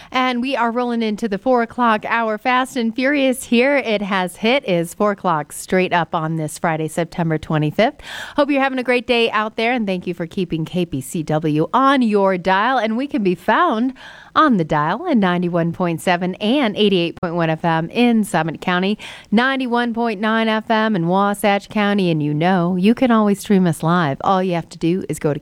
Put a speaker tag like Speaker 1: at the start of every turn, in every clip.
Speaker 1: And we are rolling into the 4 o'clock hour fast and furious here. It has hit is 4 o'clock straight up on this Friday, September 25th. Hope you're having a great day out there, and thank you for keeping KPCW on your dial. And we can be found on the dial at 91.7 and 88.1 FM in Summit County, 91.9 FM in Wasatch County. And you can always stream us live. All you have to do is go to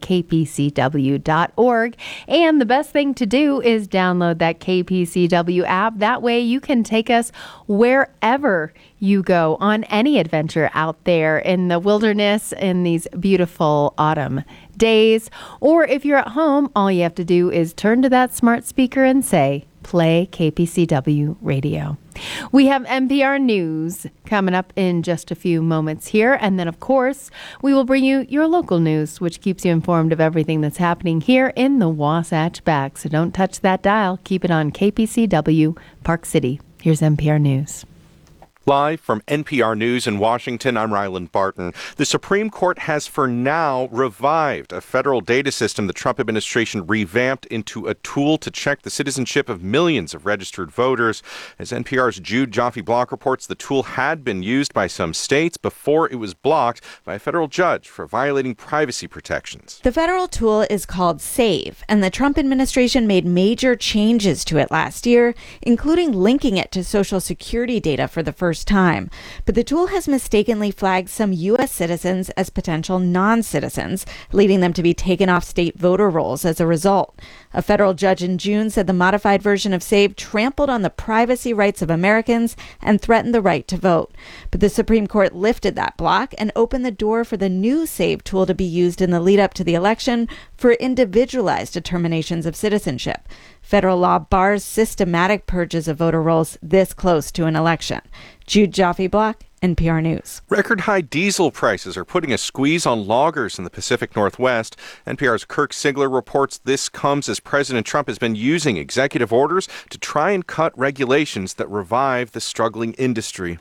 Speaker 1: kpcw.org. And the best thing to do is download that KPCW app. That way you can take us wherever you go on any adventure out there in the wilderness in these beautiful autumn days. Or if you're at home, all you have to do is turn to that smart speaker and say, play KPCW radio. We have NPR News coming up in just a few moments here. And then, of course, we will bring you your local news, which keeps you informed of everything that's happening here in the Wasatch Back. So don't touch that dial. Keep it on KPCW Park City. Here's NPR News.
Speaker 2: Live from NPR News in Washington, I'm Ryland Barton. The Supreme Court has for now revived a federal data system the Trump administration revamped into a tool to check the citizenship of millions of registered voters. As NPR's Jude Joffe-Block reports, the tool had been used by some states before it was blocked by a federal judge for violating privacy protections.
Speaker 3: The federal tool is called SAVE, and the Trump administration made major changes to it last year, including linking it to Social Security data for the first time. But the tool has mistakenly flagged some U.S. citizens as potential non-citizens, leading them to be taken off state voter rolls as a result. A federal judge in June said the modified version of SAVE trampled on the privacy rights of Americans and threatened the right to vote. But the Supreme Court lifted that block and opened the door for the new SAVE tool to be used in the lead up to the election for individualized determinations of citizenship. Federal law bars systematic purges of voter rolls this close to an election. Jude Joffe-Block, NPR News.
Speaker 2: Record high diesel prices are putting a squeeze on loggers in the Pacific Northwest. NPR's Kirk Sigler reports this comes as President Trump has been using executive orders to try and cut regulations that revive the struggling industry.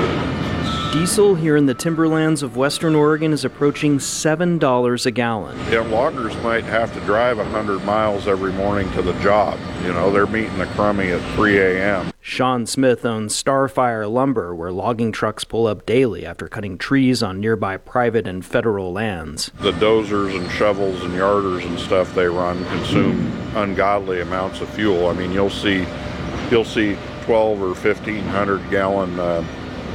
Speaker 4: Diesel here in the timberlands of western Oregon is approaching $7 a gallon.
Speaker 5: Yeah, loggers might have to drive 100 miles every morning to the job. They're meeting the crummy at 3 a.m.
Speaker 4: Sean Smith owns Starfire Lumber, where logging trucks pull up daily after cutting trees on nearby private and federal lands.
Speaker 5: The dozers and shovels and yarders and stuff they run consume ungodly amounts of fuel. I mean, you'll see 12 or 1,500 gallon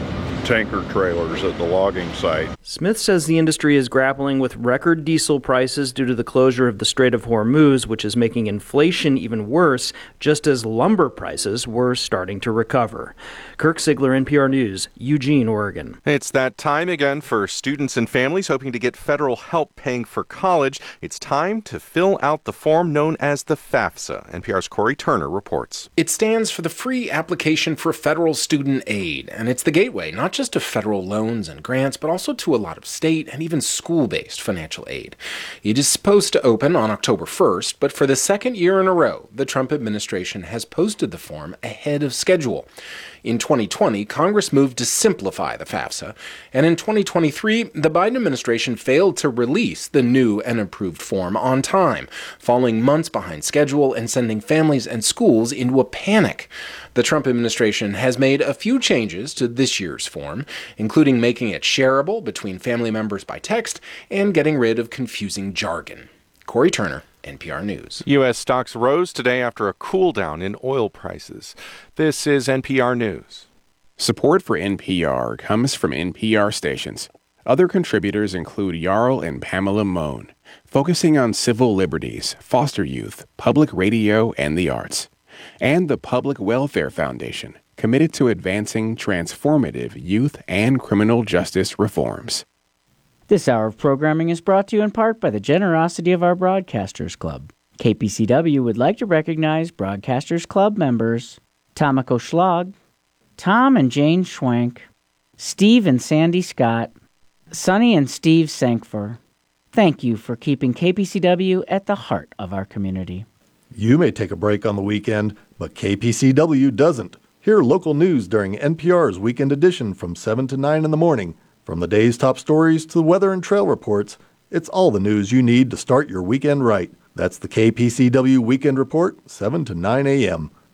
Speaker 5: tanker trailers at the logging site.
Speaker 4: Smith says the industry is grappling with record diesel prices due to the closure of the Strait of Hormuz, which is making inflation even worse, just as lumber prices were starting to recover. Kirk Sigler, NPR News, Eugene, Oregon.
Speaker 2: It's that time again for students and families hoping to get federal help paying for college. It's time to fill out the form known as the FAFSA. NPR's Corey Turner reports.
Speaker 6: It stands for the Free Application for Federal Student Aid, and it's the gateway not just to federal loans and grants, but also to a lot of state and even school-based financial aid. It is supposed to open on October 1st, but for the second year in a row, the Trump administration has posted the form ahead of schedule. In 2020, Congress moved to simplify the FAFSA, and in 2023, the Biden administration failed to release the new and improved form on time, falling months behind schedule and sending families and schools into a panic. The Trump administration has made a few changes to this year's form, including making it shareable between family members by text and getting rid of confusing jargon. Corey Turner, NPR News.
Speaker 2: U.S. stocks rose today after a cool down in oil prices. This is NPR News.
Speaker 7: Support for NPR comes from NPR stations. Other contributors include Jarl and Pamela Mohn, focusing on civil liberties, foster youth, public radio, and the arts. And the Public Welfare Foundation, committed to advancing transformative youth and criminal justice reforms.
Speaker 8: This hour of programming is brought to you in part by the generosity of our Broadcasters Club. KPCW would like to recognize Broadcasters Club members Tomiko Schlag, Tom and Jane Schwank, Steve and Sandy Scott, Sonny and Steve Sankfor. Thank you for keeping KPCW at the heart of our community.
Speaker 9: You may take a break on the weekend, but KPCW doesn't. Hear local news during NPR's Weekend Edition from 7 to 9 in the morning. From the day's top stories to the weather and trail reports, it's all the news you need to start your weekend right. That's the KPCW Weekend Report, 7 to 9 a.m.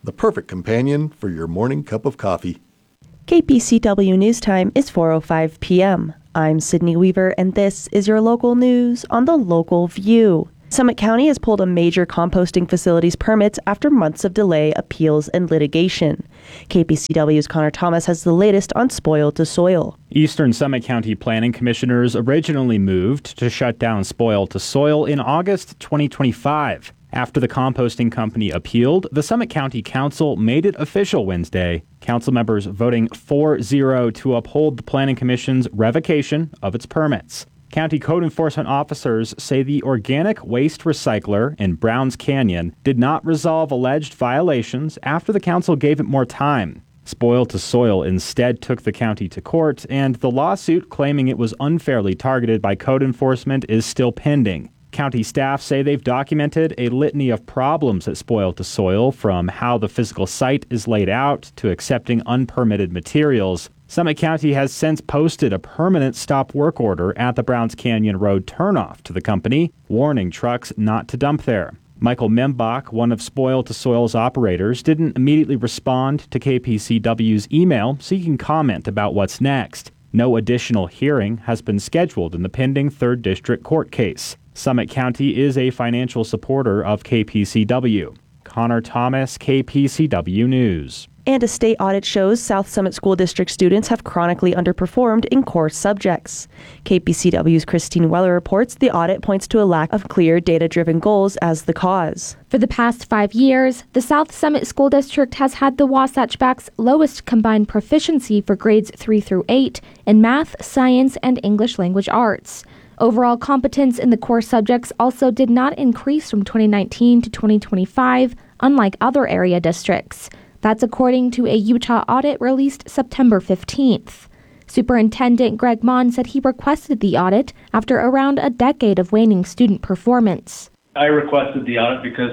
Speaker 9: the perfect companion for your morning cup of coffee.
Speaker 10: KPCW News Time is 4:05 p.m. I'm Sydney Weaver, and this is your local news on the Local View. Summit County has pulled a major composting facilities permit after months of delay, appeals, and litigation. KPCW's Connor Thomas has the latest on Spoil to Soil.
Speaker 11: Eastern Summit County Planning Commissioners originally moved to shut down Spoil to Soil in August 2025. After the composting company appealed, the Summit County Council made it official Wednesday. Council members voting 4-0 to uphold the Planning Commission's revocation of its permits. County code enforcement officers say the organic waste recycler in Browns Canyon did not resolve alleged violations after the council gave it more time. Spoil to Soil instead took the county to court, and the lawsuit claiming it was unfairly targeted by code enforcement is still pending. County staff say they've documented a litany of problems at Spoil to Soil, from how the physical site is laid out to accepting unpermitted materials. Summit County has since posted a permanent stop work order at the Browns Canyon Road turnoff to the company, warning trucks not to dump there. Michael Membach, one of Spoil to Soil's operators, didn't immediately respond to KPCW's email seeking comment about what's next. No additional hearing has been scheduled in the pending 3rd District Court case. Summit County is a financial supporter of KPCW. Connor Thomas, KPCW News.
Speaker 10: And a state audit shows South Summit School District students have chronically underperformed in core subjects. KPCW's Christine Weller reports the audit points to a lack of clear data-driven goals as the cause.
Speaker 12: For the past 5 years, the South Summit School District has had the Wasatch-Back's lowest combined proficiency for grades 3 through 8 in math, science, and English language arts. Overall competence in the core subjects also did not increase from 2019 to 2025, unlike other area districts. That's according to a Utah audit released September 15th. Superintendent Greg Mon said he requested the audit after around a decade of waning student performance.
Speaker 13: I requested the audit because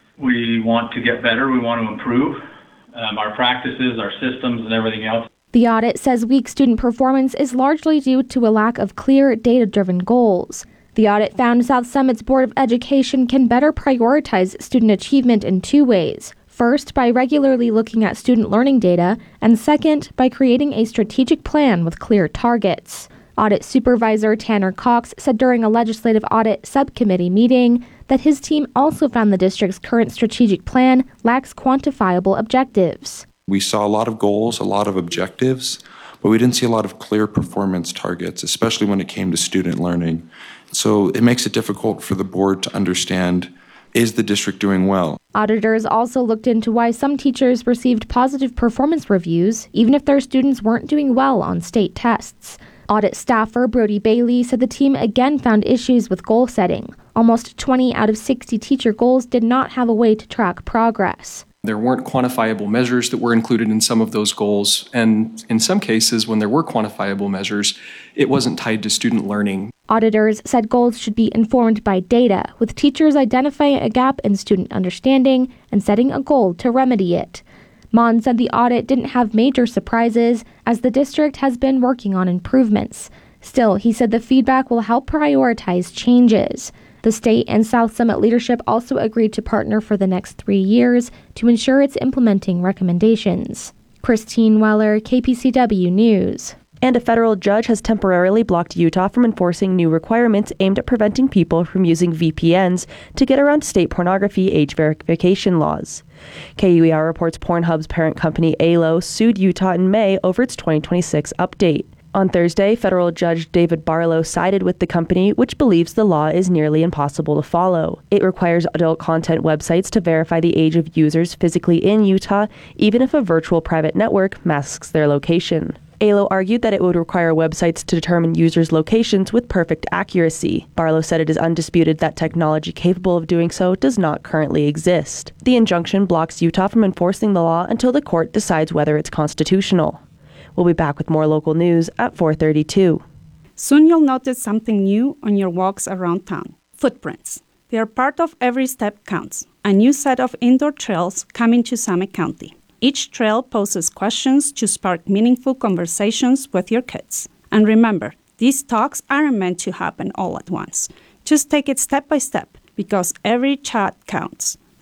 Speaker 13: we want to get better, we want to improve our practices, our systems, and everything else.
Speaker 12: The audit says weak student performance is largely due to a lack of clear, data-driven goals. The audit found South Summit's Board of Education can better prioritize student achievement in 2 ways. First, by regularly looking at student learning data, and second, by creating a strategic plan with clear targets. Audit Supervisor Tanner Cox said during a legislative audit subcommittee meeting that his team also found the district's current strategic plan lacks quantifiable objectives.
Speaker 14: We saw a lot of goals, a lot of objectives, but we didn't see a lot of clear performance targets, especially when it came to student learning. So it makes it difficult for the board to understand, is the district doing well?
Speaker 12: Auditors also looked into why some teachers received positive performance reviews, even if their students weren't doing well on state tests. Audit staffer Brody Bailey said the team again found issues with goal setting. Almost 20 out of 60 teacher goals did not have a way to track progress.
Speaker 15: There weren't quantifiable measures that were included in some of those goals, and in some cases, when there were quantifiable measures, it wasn't tied to student learning.
Speaker 12: Auditors said goals should be informed by data, with teachers identifying a gap in student understanding and setting a goal to remedy it. Mon said the audit didn't have major surprises, as the district has been working on improvements. Still, he said the feedback will help prioritize changes. The state and South Summit leadership also agreed to partner for the next 3 years to ensure it's implementing recommendations. Christine Weller, KPCW News.
Speaker 10: And a federal judge has temporarily blocked Utah from enforcing new requirements aimed at preventing people from using VPNs to get around state pornography age verification laws. KUER reports Pornhub's parent company ALO sued Utah in May over its 2026 update. On Thursday, federal judge David Barlow sided with the company, which believes the law is nearly impossible to follow. It requires adult content websites to verify the age of users physically in Utah, even if a virtual private network masks their location. ALO argued that it would require websites to determine users' locations with perfect accuracy. Barlow said it is undisputed that technology capable of doing so does not currently exist. The injunction blocks Utah from enforcing the law until the court decides whether it's constitutional. We'll be back with more local news at 4:32.
Speaker 16: Soon you'll notice something new on your walks around town. Footprints. They are part of Every Step Counts, a new set of indoor trails coming to Summit County. Each trail poses questions to spark meaningful conversations with your kids. And remember, these talks aren't meant to happen all at once. Just take it step by step, because every chat counts.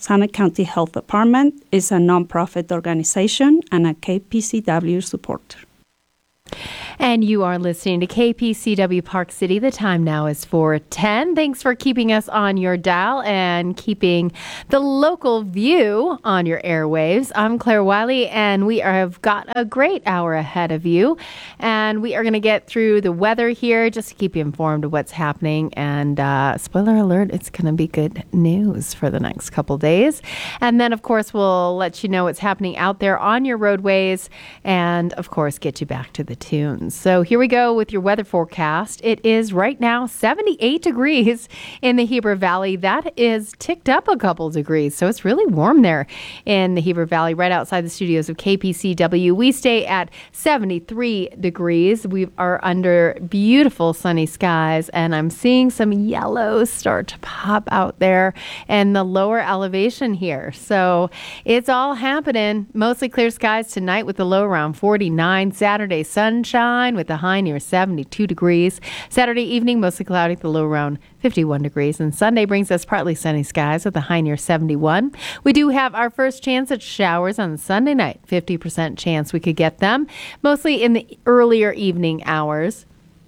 Speaker 16: Summit County Health Department is a nonprofit organization and a KPCW supporter.
Speaker 1: And you are listening to KPCW Park City. The time now is 4:10. Thanks for keeping us on your dial and keeping the local view on your airwaves. I'm Claire Wiley, and we have got a great hour ahead of you. And we are going to get through the weather here just to keep you informed of what's happening. And spoiler alert, it's going to be good news for the next couple days. And then, of course, we'll let you know what's happening out there on your roadways and, of course, get you back to the tunes. So here we go with your weather forecast. It is right now 78 degrees in the Heber Valley. That is ticked up a couple degrees. So it's really warm there in the Heber Valley, right outside the studios of KPCW. We stay at 73 degrees. We are under beautiful sunny skies, and I'm seeing some yellows start to pop out there in the lower elevation here. So it's all happening. Mostly clear skies tonight with the low around 49. Saturday, sunshine with the high near 72 degrees. Saturday evening, mostly cloudy, the low around 51 degrees. And Sunday brings us partly sunny skies with a high near 71. We do have our first chance at showers on Sunday night. 50% chance we could get them, mostly in the earlier evening hours.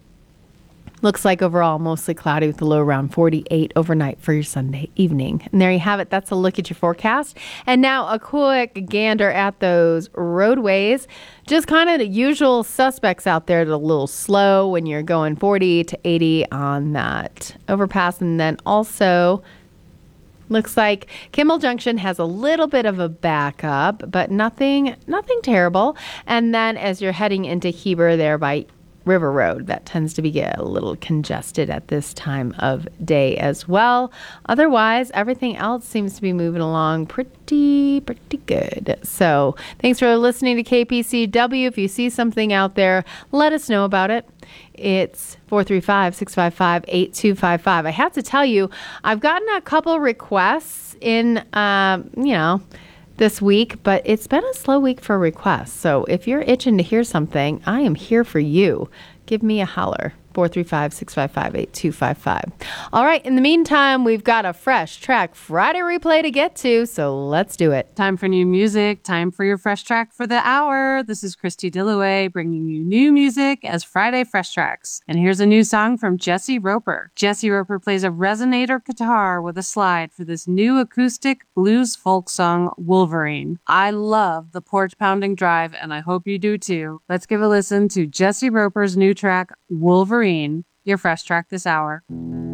Speaker 1: Looks like overall mostly cloudy with a low around 48 overnight for your Sunday evening. And there you have it. That's a look at your forecast. And now a quick gander at those roadways. Just kind of the usual suspects out there. A little slow when you're going 40 to 80 on that overpass. And then also looks like Kimmel Junction has a little bit of a backup, but nothing terrible. And then as you're heading into Heber there by River Road, that tends to get a little congested at this time of day as well. Otherwise, everything else seems to be moving along pretty good. So thanks for listening to KPCW. If you see something out there, let us know about it. It's 435-655-8255. I have to tell you, I've gotten a couple requests in, this week, but it's been a slow week for requests. So if you're itching to hear something, I am here for you. Give me a holler. 435-655-8255. All right. In the meantime, we've got a Fresh Track Friday replay to get to, so let's do it.
Speaker 17: Time for new music. Time for your Fresh Track for the hour. This is Christy Dillaway bringing you new music as Friday Fresh Tracks. And here's a new song from Jesse Roper. Jesse Roper plays a resonator guitar with a slide for this new acoustic blues folk song, Wolverine. I love the porch pounding drive, and I hope you do too. Let's give a listen to Jesse Roper's new track, Wolverine, your Fresh Track this hour.